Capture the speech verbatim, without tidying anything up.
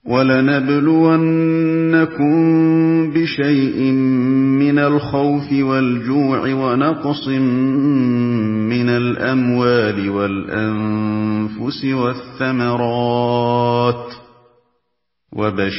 وَلَنَبْلُوَنَّكُم بِشَيْءٍ مِّنَ الْخَوْفِ وَالْجُوعِ وَنَقْصٍ مِّنَ الْأَمْوَالِ وَالْأَنفُسِ وَالثَّمَرَاتِ ۗ وَبَشِّرِ